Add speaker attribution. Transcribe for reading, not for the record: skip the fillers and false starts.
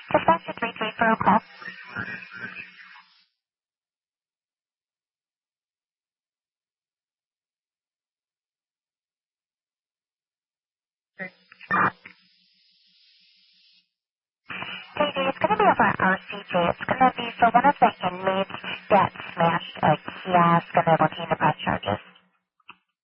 Speaker 1: Dispatch 33 for a call. Daisy, it's going to be over at RCJ. It's going to be for one of the inmates that smashed a kiosk and they're looking to press charges.